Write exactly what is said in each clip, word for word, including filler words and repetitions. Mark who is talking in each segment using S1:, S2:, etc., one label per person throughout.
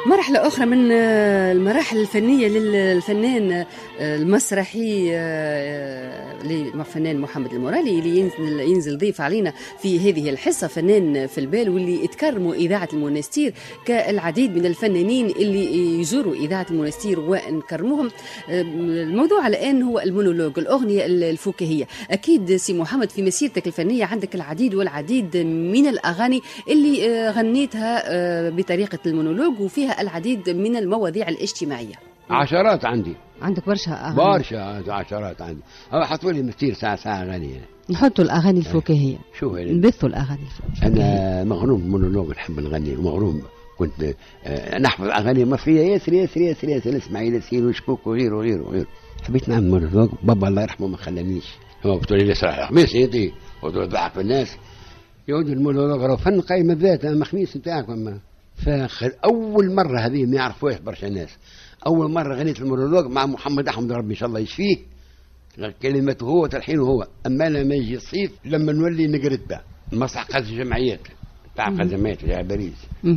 S1: مرحلة أخرى من المراحل الفنية للفنان المسرحي للفنان محمد المورالي اللي ينزل, ينزل ضيف علينا في هذه الحصة، فنان في البال واللي اتكرموا إذاعة المونستير كالعديد من الفنانين اللي يزوروا إذاعة المونستير ونكرموهم. الموضوع الآن هو المونولوج، الأغنية الفكاهية. أكيد سي محمد في مسيرتك الفنية عندك العديد والعديد من الأغاني اللي غنيتها بطريقة المونولوج وفيها العديد من المواضيع الاجتماعية.
S2: عشرات عندي.
S1: عندك برشا أغاني؟
S2: برشا عشرات عندي. هو حطوا لي مسير ساعة ساعة أغاني.
S1: نحطوا الأغاني الفكاهية.
S2: شو هي؟
S1: نبثوا الأغاني الفكاهية.
S2: أنا مغروم مونولوج، نحب نغني مغروم. كنت آه نحفظ أغاني مصرية ياسر ياسر ياسر ياسر إسماعيل ياسين وشكوك وغيره وغيره وغيره. حبيت نعمل مونولوج، بابا الله يرحمه ما خلانيش. هو قلت لي لسه الخميس يدي وضحك في الناس. يودي المونولوج راه فن قايم بذاته، أما خميس نتاعكم. فأول مرة هذه ما يعرفوهاش برشا ناس. أول مرة غنيت المونولوج مع محمد أحمد ربي إن شاء الله يشفيه، كلمته هو تلحينه هو. أما أنا ما يجي الصيف لما نولي نقرد مسرح قز الجمعيات تاع قزمات في باريس،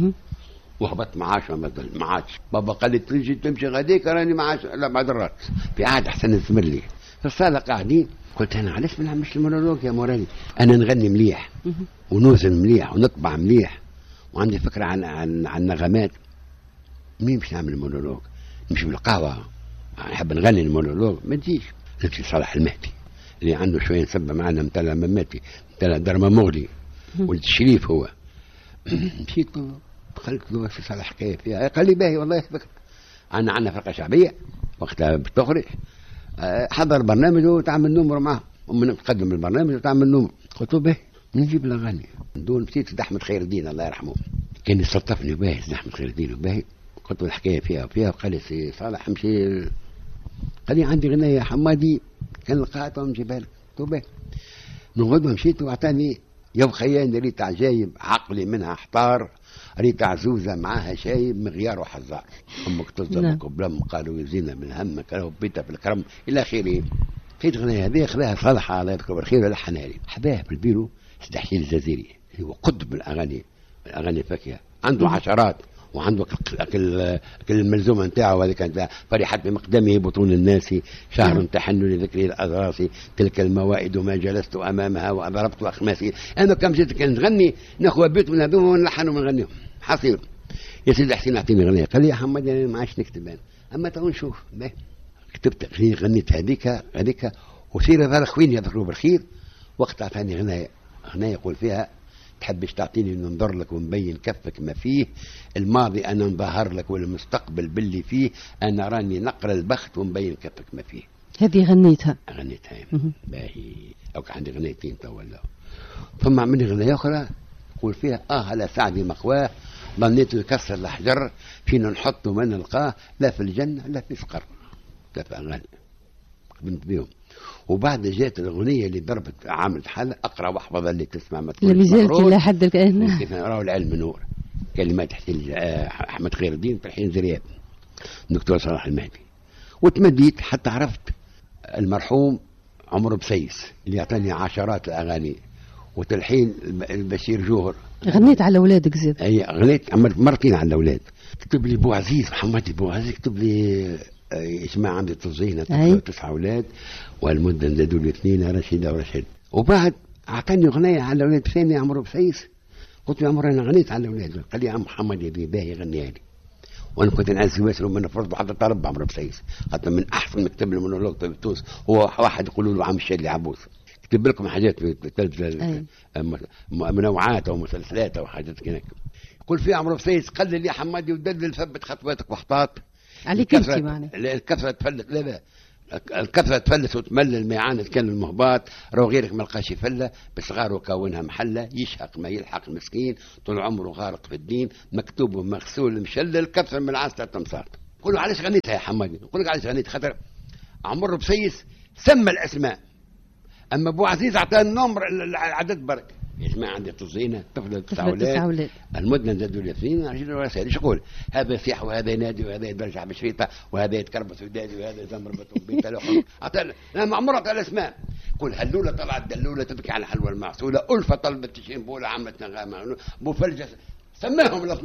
S2: وهبط معاش ما عادش. بابا قال لي تجي تمشي غاديك راني معاش لا بعد الرات في عهد حسن الزمرلي في الصالة قاعدين. قلت أنا علاش ما نعملش المونولوج يا مورالي؟ أنا نغني مليح ونوزن مليح ونطبع مليح وعندي فكرة عن عن عن نغمات. مين باش نعمل المونولوج؟ نمشي بالقهوة نحب نغني المونولوج ما تجيش. نمشي صالح المهدي اللي عنده شوية نسبة معنا متلا مماتي متلا درما مغلي ولد الشريف هو. مشيت قلت له في صالح حكاية فيها، قال لي باهي والله فكرة. عنا عنا فرقة شعبية وقتها بتخرج، حضر برنامج وتعمل نمر معه ومن تقدم البرنامج وتعمل نمر. قلت له باهي نجيب الأغاني دول. مشيت لأحمد خير الدين الله يرحمه، كان يستلطفني باهي أحمد خير الدين وباهي. قلت له الحكاية فيها وفيها، وقال لي سي صالح امشي، قال لي عندي غنية حمادي كان لقاته ونجيبها لك. قلت له باهي. من غدوة مشيت وأعطاني يا خيان ريت عجايب عقلي منها احتار، ريت عزوزة معاها شايب مغيار وحزار، أمك تصدمك وبلم قالوا يزينا من همك لو بيتها في الكرم إلى آخره. خيت غنية هذه خذاها صالح الله يذكره بالخير ولحنها لي. حباها بالبيرو سدحشيل الجزيري هو قطب الأغاني الأغاني الفاكهة، عنده عشرات وعنده كل كل الملزومه نتاعو. هذه كانت فرحت بمقدمه بطون الناس شهر تحن لذكره الاضراس، تلك الموائد ما جلست امامها واضربت اخماسي. انا كم جيت كان نغني ناخذ بيت ونهدوهم ونلحن ونغنيهم. حصير يا سيدي حسين اعطيني غنيه. قال لي يا حمد انا ما عادش نكتب انا، اما تو نشوف. كتبت غنيت هذيك هذيك وسير هذا خوين يذكروا بالخير. وقت اعطاني غنايه غنايه يقول فيها تحبش تعطيني ننظر لك ونبين كفك ما فيه، الماضي أنا نظهر لك والمستقبل باللي فيه، أنا راني نقرأ البخت ونبين كفك ما فيه.
S1: هذه غنيتها
S2: غنيتها باهي. أو عندي غنيتين تو ولا. ثم عملي غنية أخرى يقول فيها آه على سعدي مقواه، ظنيت الكسر الأحجر فينا نحطه ما نلقاه، لا في الجنة لا في سقر. ثلاث أغاني بنت بيهم. وبعد جات الأغنية اللي ضربت عامل حل أقرأ واحفظ اللي تسمع ما
S1: تقول لمازالت إلى حد الآن.
S2: كيف نراه العلم نور. كلمات حسين أحمد خير الدين في الحين زرياب دكتور صلاح المهدي. وتمديت حتى عرفت المرحوم عمر بسيس اللي يعطاني عشرات الأغاني وتلحين البشير جوهر.
S1: غنيت على أولادك زيد؟
S2: أي غنيت عملت مرتين على الأولاد. كتب لي بو عزيز محمد بو عزيز كتب لي اسمها عندي تزينة تسعة أولاد والمدة زادوا لي اثنين رشيدة ورشيد. وبعد أعطاني أغنية على الأولاد ثاني عمرو بسيس. قلت له يا عمرو أنا غنيت على الأولاد. قال لي يا عم محمد يا بي باهي غنيها لي. وأنا كنت نعز واسر ومن فرض حتى طلب عمرو بسيس حتى من أحسن مكتب المونولوج في تونس. هو واحد يقولوا له عم الشادي عبوس كتب لكم حاجات في التلفزيون منوعات أو مسلسلات أو حاجات كذا. يقول في عمرو بسيس قال لي يا حمادي ودلل ثبت خطواتك وحطات
S1: عليك انت معنى
S2: الكثرة تفلت. لا لا الكثرة تفلس وتمل الميعان كان المهبات رو غيرك ما لقاش يفله بصغار وكونها محله يشهق ما يلحق المسكين طول عمره غارق في الدين مكتوب ومغسول مشلل كثر من العسل تمصات. قول له علاش غنيتها يا حمادي؟ نقول لك علاش غنيت خاطر عمرو بسيس سمى الاسماء اما ابو عزيز اعطاني النمر العدد برك. يا جماعه عندي تزينه طفله تسع اولاد المدن زادوا لي اثنين رجل ورسائل. ايش يقول؟ هذا يصيح وهذا ينادي وهذا يدرجع بشريطه وهذا يتكربس ويدادي وهذا يزمربط بيت الاخر. اعطانا انا معمر اعطى الاسماء. قول هلوله طلعت دلوله تبكي على حلوى المعسوله، الفه طلبت تشين بوله عملت نغامه بو فلجه سماهم ال اثناشر.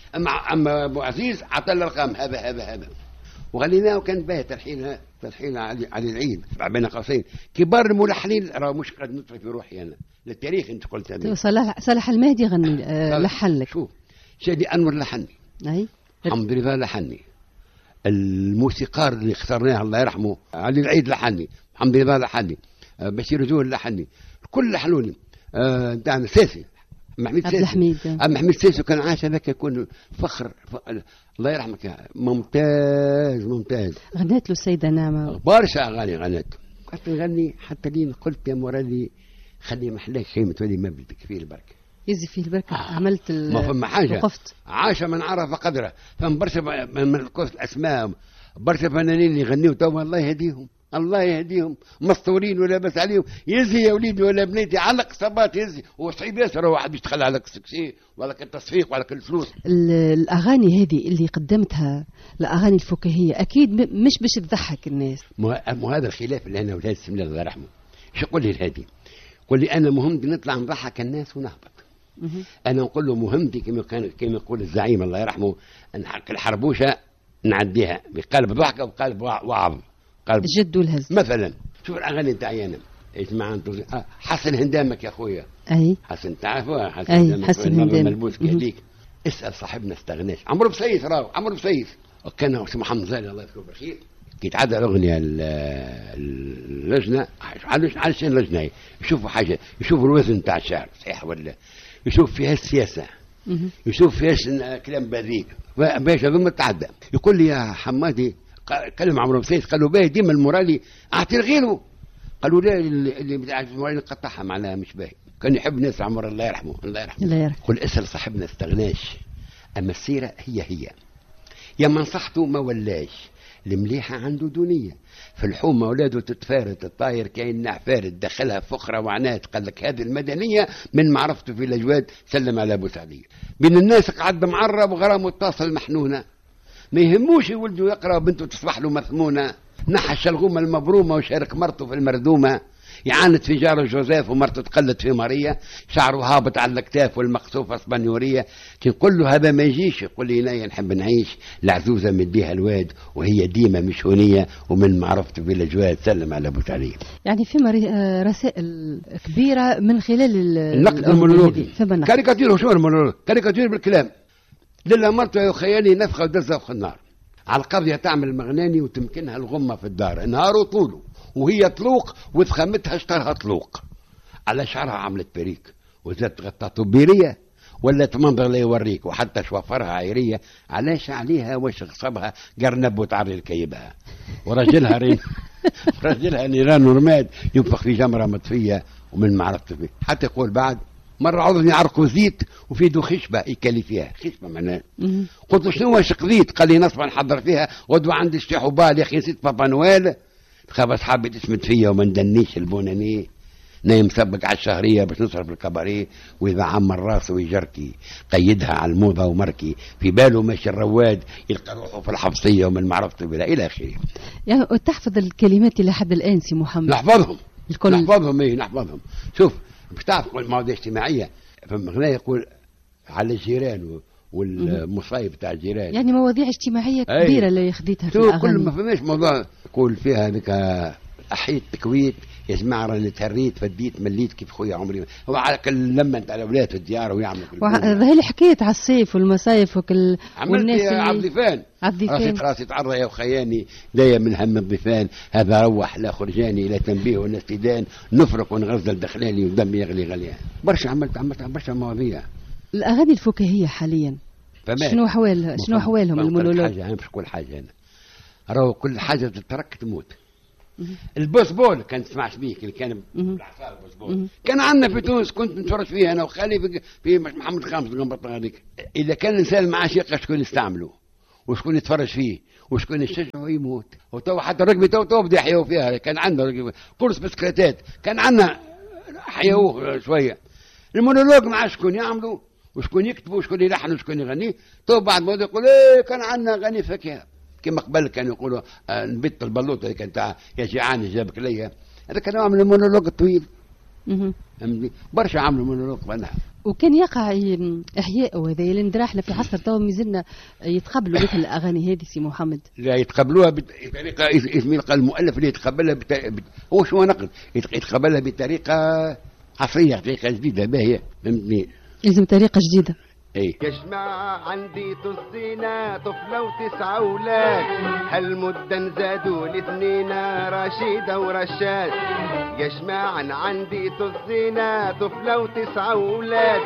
S2: اما اما ابو عزيز عطى الارقام هذا هذا هذا وغنيناه وكان باهي تلحينها تلحين علي, علي العيد بين قوسين. كبار الملحنين راه مش قد نطفي في روحي انا للتاريخ انت قلت هذا.
S1: صلاح صلاح المهدي غني آه لحن لك.
S2: شوف شادي انور لحني.
S1: اي
S2: حمد رضا لحني. الموسيقار اللي اخترناه الله يرحمه علي العيد لحني. حمد رضا لحني. آه بشير زول لحني. الكل لحنوني. آه دعنا ساسي محمد ساسي.
S1: الحميد
S2: محمد ساسي كان عاش هذاك يكون فخر, فخر. الله يرحمك يا ممتاز ممتاز.
S1: غنت له السيدة نعمة
S2: برشا أغاني غنت. قلت نغني حتى لين قلت يا مرادي خلي محلاك شيء متولي ما بدك فيه البركة
S1: يزي فيه البركة. آه. عملت
S2: ما فما حاجة
S1: وقفت.
S2: عاش من عرف قدره. فهم برشا من القصة الأسماء برشا فنانين يغنيوا تو الله يهديهم الله يهديهم مستورين ولا بس عليهم. يزي يا وليدي ولا بنيتي علق صبات يزي وصعيب ياسر واحد بيشتغل على السكسي ولا التصفيق ولا الفلوس.
S1: الاغاني هذه اللي قدمتها الاغاني الفكاهيه اكيد مش باش تضحك الناس.
S2: مو هذا الخلاف اللي انا ولاد السمله الله يرحمه. شو يقول لي الهادي؟ قول لي انا مهمتي نطلع نضحك الناس ونهبط. انا نقول له مهمتي كما كان كما يقول الزعيم الله يرحمه نحك الحربوشه نعديها بقلب ضحكه وقلب وعظ.
S1: الجد والهز
S2: مثلا. شوف الاغاني تاعي انا اجمع حسن هندامك يا اخويا.
S1: اي
S2: حسن تعرفوها حسن
S1: أي
S2: هندامك
S1: حسن هندامك
S2: ملبوس كهليك. اسال صاحبنا استغناش عمرو بسيس راهو عمرو بسيس كان محمد زالي الله يذكره بالخير كي تعدى الاغنيه اللجنه علاش اللجنه يشوفوا حاجه يشوفوا الوزن تاع الشعر صحيح ولا يشوف فيها السياسه يشوف فيهاش كلام بذيء باش هذوما تعدى. يقول لي يا حمادي كلم عمرو بسيس قال له باهي ديما المورالي اعطي لغيره. قالوا لا اللي بتاع المورالي نقطعها معناها مش باهي. كان يحب ناس عمر الله يرحمه الله يرحمه
S1: الله يرحمه.
S2: قل اسال صاحبنا استغناش اما السيره هي هي يا من صحته ما ولاش المليحه عنده دنيا في الحومه اولاده تتفارت الطاير كاين نعفارت دخلها فخره وعنات. قال لك هذه المدنيه من معرفته في الاجواد سلم على ابو سعديه. بين الناس قعد معرب وغرامه اتصل محنونه ما يهموش يولدوا يقرا بنته تصبح له مثمونه. نحش الغومه المبرومه وشارك مرته في المردومه يعاند في جاره جوزيف ومرته تقلد في ماريا. شعره هابط على الكتاف والمقصوفه اسبانيوريه. نقول له هذا ما يجيش. يقول لي لا نحب نعيش العزوزه مديها الواد وهي ديما مشهونيه ومن معرفته في الاجواد سلم على ابو تعليم.
S1: يعني فيما رسائل كبيره من خلال
S2: النقد المونولوجي. كاريكاتير شو المونولوج؟ كاريكاتير بالكلام. لله مرته يا خيالي نفخه ودزه في النار. على القضيه تعمل مغناني وتمكنها الغمه في الدار نهار وطوله وهي طلوق وثخمتها اشترها طلوق. على شعرها عملت بريك وزادت غطى طبيريه ولا تمنظر لا يوريك وحتى شوفرها عيريه. علاش عليها واش غصبها قرنب وتعري الكيبها ورجلها رين رجلها نيران ورماد ينفخ في جمره مطفيه ومن معرفته فيه. حتى يقول بعد مرة عوضني عرقوا زيت وفي يده خشبة يكلي فيها خشبة معناها. قلت له شنو واش قضيت؟ قال لي نصبا نحضر فيها غدوة عندي شتي حبال يا أخي نسيت بابا نويل خاف أصحابي تسمت فيا وما ندنيش البوناني نايم سبق على الشهرية باش نصرف الكباريه وإذا عمر راسه ويجركي قيدها على الموضة ومركي في باله ماشي الرواد يلقى روحه في الحبسية ومن معرفته بلا إلى آخره.
S1: يعني تحفظ الكلمات إلى حد الآن سي محمد؟
S2: نحفظهم
S1: الكل
S2: نحفظهم إيه نحفظهم. شوف باش تعرف المواضيع الاجتماعيه فما غناء يقول على الجيران والمصايب تاع الجيران.
S1: يعني مواضيع اجتماعيه كبيره اللي خديتها في الاغاني.
S2: كل ما فماش موضوع يقول فيها هذيك احيت تكويت يا جماعه راني تهريت فديت مليت كيف خويا عمري هو على كل لما انت على الاولاد في الديار ويعملوا
S1: هذه اللي حكيت على الصيف والمصايف وكل
S2: والناس اللي عبد الضيفان راسي راسي تعرى يا وخياني دايا من هم الضيفان هذا روح لا خرجاني الى تنبيه والناس تدان نفرق ونغزل دخلاني ودمي يغلي غليان. برشا عملت عملت برشا مواضيع.
S1: الاغاني الفكاهيه حاليا شنو احوال شنو احوالهم المونولوج؟
S2: حاجه مش كل حاجه انا راهو كل حاجه تترك تموت. البوسبول كان تسمعش بيه اللي كان بالعصا البوسبول كان عندنا في تونس كنت نتفرج فيه انا وخالي في, في محمد خامس القنبطه هذيك. اذا كان الانسان معاه شيقه شكون يستعمله وشكون يتفرج فيه وشكون يشجعه يموت. وتو حتى الرقبه تو تو بدا يحيوا فيها. كان عندنا كورس بسكريتات كان عندنا حيوه شويه. المونولوج مع شكون يعملوا وشكون يكتبوا وشكون يلحنوا وشكون يغني. تو بعد ما يقول ايه كان عندنا غني فكاهه كما قبل كانوا يقولوا آه نبت البلوطه اللي كانت تاع يا جيعان جابك ليا. هذا كان عامل المونولوج الطويل. برشا عملوا مونولوج.
S1: وكان يقع احياء وهذا لندراحنا في عصر تو مازلنا يتقبلوا مثل الاغاني هذه سي محمد؟
S2: لا يتقبلوها بطريقه يلقى المؤلف اللي يتقبلها بت... هو شو نقد يتقبلها بطريقه عصريه، طريقه جديده باهيه، فهمتني؟
S1: لازم طريقه جديده.
S2: اي
S3: يا جماعة عندي طزينة طفلة وتسعة أولاد، هالمدة زادوا الاثنين رشيدة ورشاد. يا جماعة عندي طزينة طفلة وتسعة أولاد،